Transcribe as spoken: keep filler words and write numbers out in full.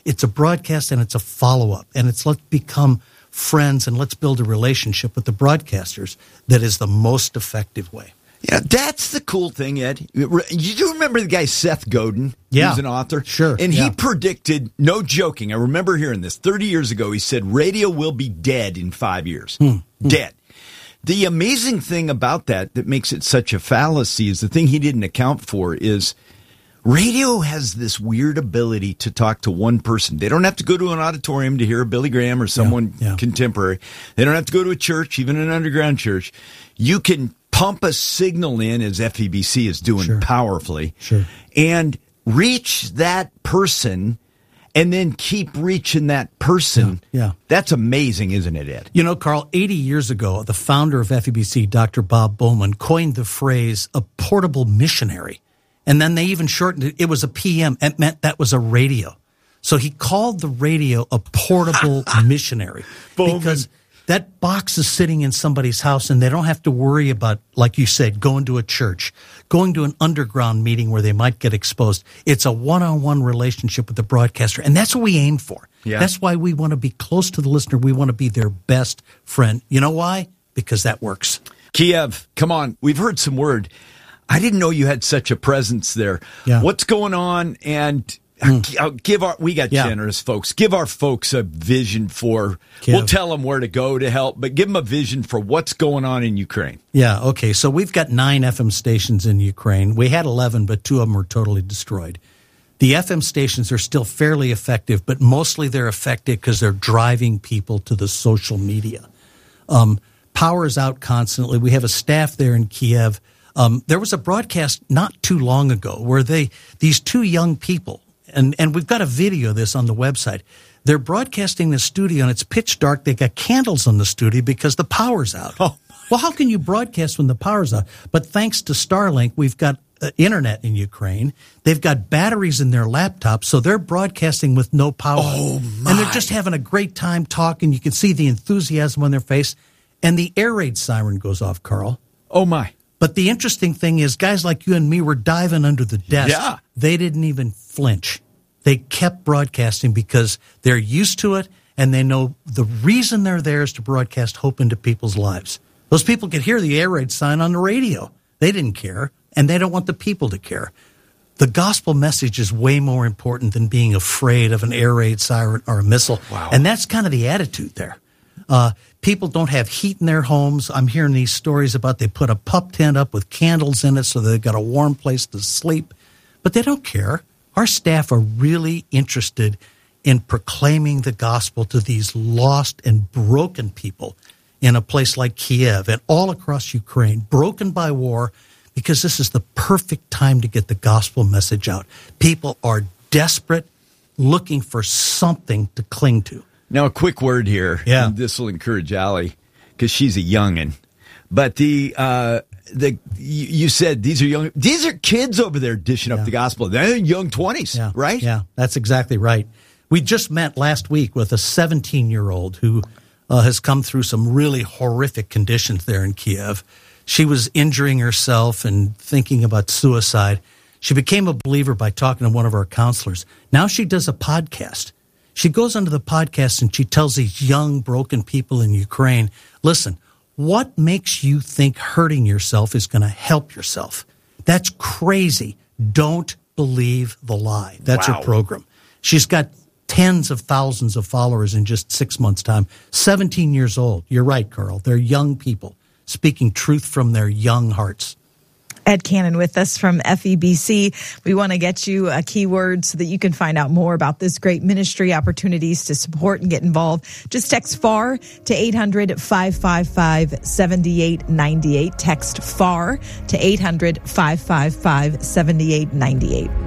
It's a broadcast and it's a follow-up. And it's let's become friends and let's build a relationship with the broadcasters that is the most effective way. Yeah, that's the cool thing, Ed. You do remember the guy Seth Godin? Yeah. He was an author? Sure. And yeah. he predicted, no joking, I remember hearing this thirty years ago, he said radio will be dead in five years. Hmm. Dead. The amazing thing about that that makes it such a fallacy is the thing he didn't account for is radio has this weird ability to talk to one person. They don't have to go to an auditorium to hear a Billy Graham or someone yeah, yeah. contemporary. They don't have to go to a church, even an underground church. You can pump a signal in, as F E B C is doing sure. powerfully, sure. and reach that person and then keep reaching that person. Yeah, yeah. That's amazing, isn't it, Ed? You know, Carl, eighty years ago, the founder of F E B C, Doctor Bob Bowman, coined the phrase a portable missionary. And then they even shortened it. It was a P M. It meant that was a radio. So he called the radio a portable missionary. Bowman. Because that box is sitting in somebody's house and they don't have to worry about, like you said, going to a church, going to an underground meeting where they might get exposed. It's a one-on-one relationship with the broadcaster. And that's what we aim for. Yeah. That's why we want to be close to the listener. We want to be their best friend. You know why? Because that works. Kiev, come on. We've heard some word. I didn't know you had such a presence there. Yeah. What's going on? And mm. I'll give our, we got yeah. generous folks. Give our folks a vision for, Kiev. We'll tell them where to go to help, but give them a vision for what's going on in Ukraine. Yeah, okay. So we've got nine F M stations in Ukraine. We had eleven, but two of them were totally destroyed. The F M stations are still fairly effective, but mostly they're effective because they're driving people to the social media. Um, power is out constantly. We have a staff there in Kiev. Um, there was a broadcast not too long ago where they these two young people, and, and we've got a video of this on the website, they're broadcasting the studio and it's pitch dark. They got candles in the studio because the power's out. Oh. Well, how can you broadcast when the power's out? But thanks to Starlink, we've got uh, internet in Ukraine. They've got batteries in their laptops, so they're broadcasting with no power. Oh, my. And they're just having a great time talking. You can see the enthusiasm on their face. And the air raid siren goes off, Carl. Oh, my. But the interesting thing is guys like you and me were diving under the desk. Yeah. They didn't even flinch. They kept broadcasting because they're used to it, and they know the reason they're there is to broadcast hope into people's lives. Those people could hear the air raid sign on the radio. They didn't care, and they don't want the people to care. The gospel message is way more important than being afraid of an air raid siren or a missile. Wow. And that's kind of the attitude there. Uh, people don't have heat in their homes. I'm hearing these stories about they put a pup tent up with candles in it so they've got a warm place to sleep. But they don't care. Our staff are really interested in proclaiming the gospel to these lost and broken people in a place like Kiev and all across Ukraine, broken by war, because this is the perfect time to get the gospel message out. People are desperate, looking for something to cling to. Now, a quick word here. Yeah. And this will encourage Allie because she's a youngin'. But the uh, the you, you said these are young. These are kids over there dishing Yeah. up the gospel. They're in young twenties, Yeah. right? Yeah, that's exactly right. We just met last week with a seventeen-year-old who uh, has come through some really horrific conditions there in Kiev. She was injuring herself and thinking about suicide. She became a believer by talking to one of our counselors. Now she does a podcast. She goes onto the podcast and she tells these young, broken people in Ukraine, listen, what makes you think hurting yourself is going to help yourself? That's crazy. Don't believe the lie. That's Wow. her program. She's got tens of thousands of followers in just six months' time. seventeen years old. You're right, Carl. They're young people speaking truth from their young hearts. Ed Cannon with us from F E B C. We want to get you a keyword so that you can find out more about this great ministry, opportunities to support and get involved. Just text FAR to eight hundred, five five five, seven eight nine eight. Text FAR to eight hundred, five five five, seven eight nine eight.